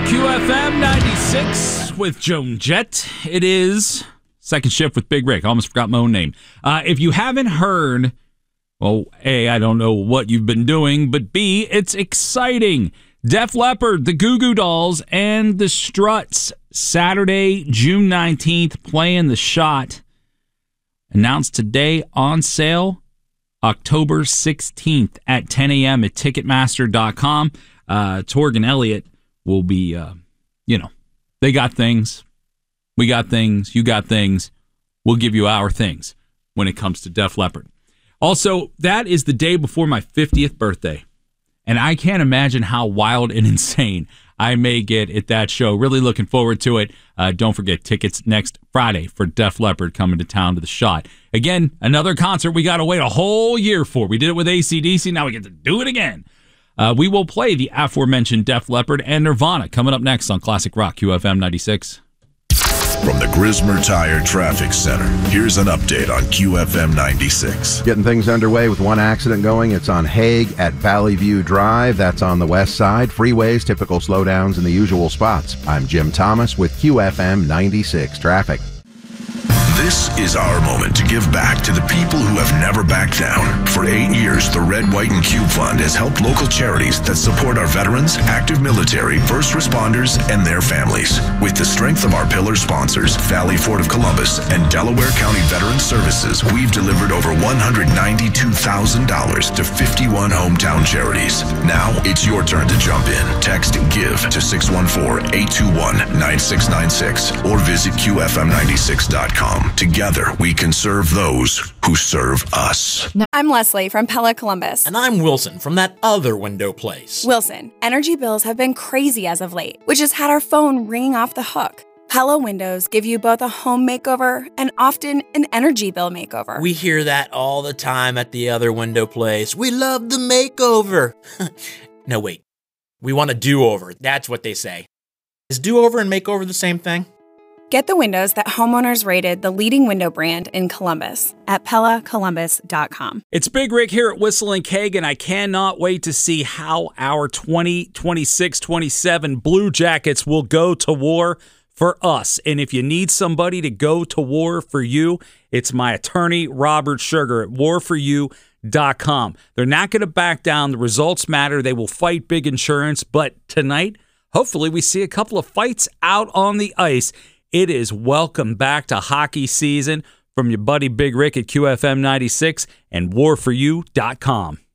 QFM 96 with Joan Jett. It is second shift with Big Rick. I almost forgot my own name. If you haven't heard, well, A, I don't know what you've been doing, but B, it's exciting. Def Leppard, the Goo Goo Dolls, and the Struts, Saturday, June 19th, playing the Shot. Announced today, on sale, October 16th at 10 a.m. at Ticketmaster.com. Torg and Elliott will be, they got things. We got things. You got things. We'll give you our things when it comes to Def Leppard. Also, that is the day before my 50th birthday. And I can't imagine how wild and insane I may get at that show. Really looking forward to it. Don't forget, tickets next Friday for Def Leppard coming to town to the Shot. Again, another concert we got to wait a whole year for. We did it with AC/DC. Now we get to do it again. We will play the aforementioned Def Leppard and Nirvana coming up next on Classic Rock QFM 96. From the Grismer Tire Traffic Center, here's an update on QFM 96. Getting things underway with one accident going. It's on Hague at Valley View Drive. That's on the west side. Freeways, typical slowdowns in the usual spots. I'm Jim Thomas with QFM 96 Traffic. This is our moment to give back to the people who have never backed down. For 8 years, the Red, White, and Cube Fund has helped local charities that support our veterans, active military, first responders, and their families. With the strength of our pillar sponsors, Valley Ford of Columbus and Delaware County Veterans Services, we've delivered over $192,000 to 51 hometown charities. Now, it's your turn to jump in. Text GIVE to 614-821-9696 or visit QFM96.com. Together, we can serve those who serve us. I'm Leslie from Pella Columbus. And I'm Wilson from that other window place. Wilson, energy bills have been crazy as of late, which has had our phone ringing off the hook. Pella windows give you both a home makeover and often an energy bill makeover. We hear that all the time at the other window place. We love the makeover. No, wait. We want a do-over. That's what they say. Is do-over and makeover the same thing? Get the windows that homeowners rated the leading window brand in Columbus at PellaColumbus.com. It's Big Rick here at Whistling Keg, and I cannot wait to see how our 2026-27 Blue Jackets will go to war for us. And if you need somebody to go to war for you, it's my attorney, Robert Sugar, at warforyou.com. They're not going to back down. The results matter. They will fight big insurance. But tonight, hopefully we see a couple of fights out on the ice. It is welcome back to hockey season from your buddy Big Rick at QFM 96 and warforyou.com.